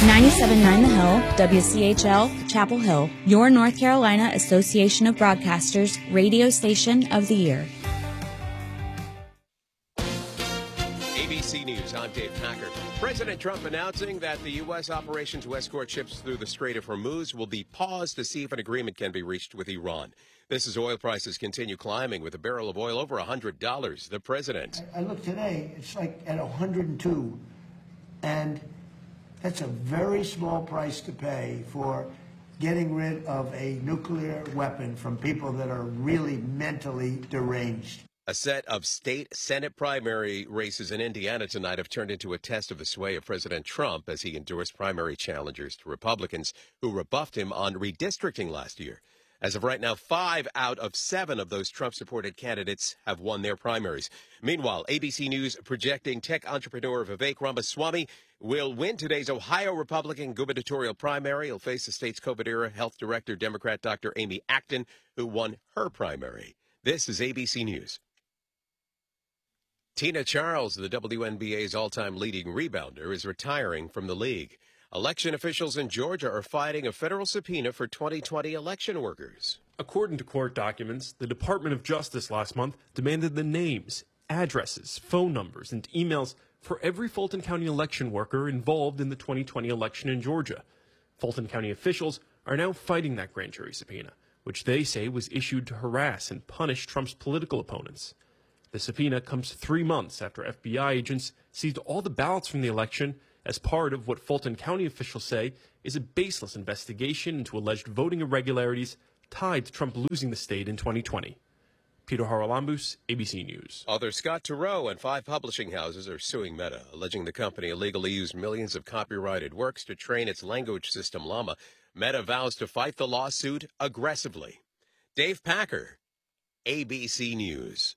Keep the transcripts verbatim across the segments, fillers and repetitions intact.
ninety-seven point nine The Hill, W C H L, Chapel Hill, your North Carolina Association of Broadcasters radio station of the year. A B C News, I'm Dave Packer. President Trump announcing that the U S operation to escort ships through the Strait of Hormuz will be paused to see if an agreement can be reached with Iran. This as oil prices continue climbing with a barrel of oil over one hundred dollars. The president. I, I look today, it's like at one hundred two, and that's a very small price to pay for getting rid of a nuclear weapon from people that are really mentally deranged. A set of state Senate primary races in Indiana tonight have turned into a test of the sway of President Trump as he endorsed primary challengers to Republicans who rebuffed him on redistricting last year. As of right now, five out of seven of those Trump-supported candidates have won their primaries. Meanwhile, A B C News projecting tech entrepreneur Vivek Ramaswamy will win today's Ohio Republican gubernatorial primary. He'll face the state's COVID-era health director, Democrat Doctor Amy Acton, who won her primary. This is A B C News. Tina Charles, the W N B A's all-time leading rebounder, is retiring from the league. Election officials in Georgia are fighting a federal subpoena for twenty twenty election workers. According to court documents, the Department of Justice last month demanded the names, addresses, phone numbers, and emails for every Fulton County election worker involved in the twenty twenty election in Georgia. Fulton County officials are now fighting that grand jury subpoena, which they say was issued to harass and punish Trump's political opponents. The subpoena comes three months after F B I agents seized all the ballots from the election as part of what Fulton County officials say is a baseless investigation into alleged voting irregularities tied to Trump losing the state in twenty twenty. Peter Haralambous, A B C News. Author Scott Turow and five publishing houses are suing Meta, alleging the company illegally used millions of copyrighted works to train its language system Llama. Meta vows to fight the lawsuit aggressively. Dave Packer, A B C News.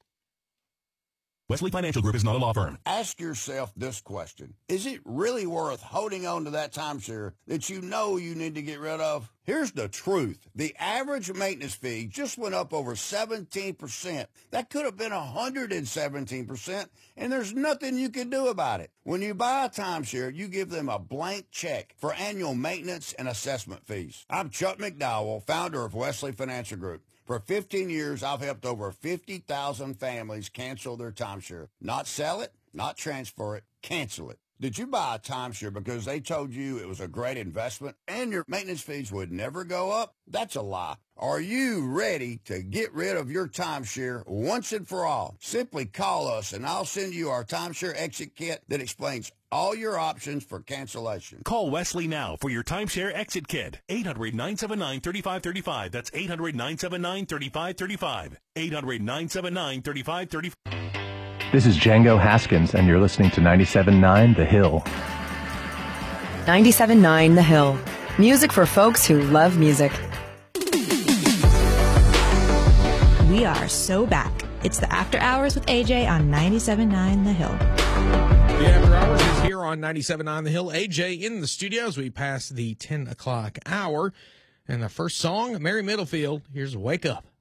Wesley Financial Group is not a law firm. Ask yourself this question. Is it really worth holding on to that timeshare that you know you need to get rid of? Here's the truth. The average maintenance fee just went up over seventeen percent. That could have been one hundred seventeen percent, and there's nothing you can do about it. When you buy a timeshare, you give them a blank check for annual maintenance and assessment fees. I'm Chuck McDowell, founder of Wesley Financial Group. For fifteen years, I've helped over fifty thousand families cancel their timeshare. Not sell it, not transfer it, cancel it. Did you buy a timeshare because they told you it was a great investment and your maintenance fees would never go up? That's a lie. Are you ready to get rid of your timeshare once and for all? Simply call us and I'll send you our timeshare exit kit that explains all your options for cancellation. Call Wesley now for your timeshare exit kit. eight hundred, nine seven nine, three five three five. That's eight hundred, nine seven nine, three five three five. eight hundred, nine seven nine, three five three five. This is Django Haskins, and you're listening to ninety-seven point nine The Hill. ninety-seven point nine The Hill. Music for folks who love music. We are so back. It's the After Hours with A J on ninety-seven point nine The Hill. The After Hours is here on ninety-seven point nine The Hill. A J in the studio as we pass the ten o'clock hour. And the first song, Mary Middlefield, here's Wake Up.